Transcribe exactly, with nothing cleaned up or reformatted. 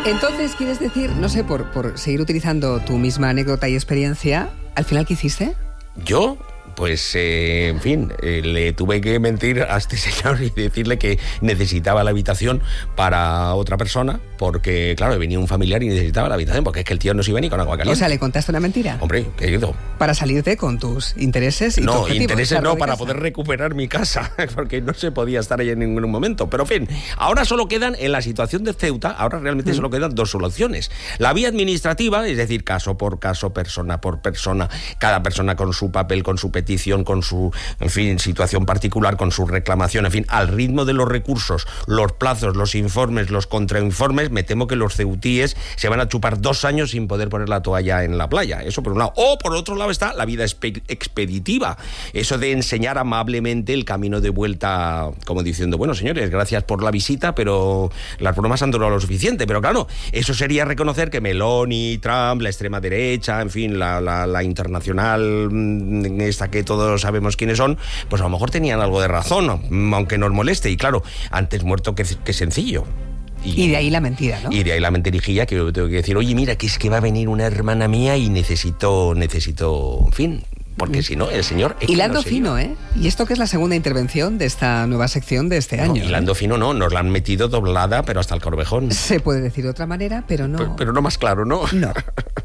Entonces, ¿quieres decir, no sé, por, por seguir utilizando tu misma anécdota y experiencia, al final qué hiciste? ¿Yo? Pues, eh, en fin, eh, le tuve que mentir a este señor y decirle que necesitaba la habitación para otra persona, porque, claro, venía un familiar y necesitaba la habitación, porque es que el tío no se iba ni con agua caliente. O sea, ¿le contaste una mentira? Hombre, querido. Para salirte con tus intereses y no, tu objetivo. intereses no, para casa. poder recuperar mi casa, porque no se podía estar ahí en ningún momento. Pero, en fin, ahora solo quedan, en la situación de Ceuta, ahora realmente mm. solo quedan dos soluciones. La vía administrativa, es decir, caso por caso, persona por persona, cada persona con su papel, con su petición, con su, en fin, situación particular, con su reclamación, en fin, al ritmo de los recursos, los plazos, los informes, los contrainformes, me temo que los ceutíes se van a chupar dos años sin poder poner la toalla en la playa. Eso por un lado. O por otro lado está la vida expeditiva. Eso de enseñar amablemente el camino de vuelta, como diciendo, bueno, señores, gracias por la visita, pero las bromas han durado lo suficiente. Pero claro, eso sería reconocer que Meloni, Trump, la extrema derecha, en fin, la, la, la internacional, esta que todos sabemos quiénes son, pues a lo mejor tenían algo de razón, aunque nos moleste. Y claro, antes muerto que, que sencillo. Y, y de ahí la mentira, ¿no? Y de ahí la mentirijilla, que yo tengo que decir, oye, mira, que es que va a venir una hermana mía y necesito, necesito, en fin, porque si no, el señor... Es hilando no fino, ¿eh? Y esto que es la segunda intervención de esta nueva sección de este no, año. Hilando ¿eh? fino no, nos la han metido doblada, pero hasta el corvejón. Se puede decir de otra manera, pero no... Pero, pero no más claro, ¿no? No.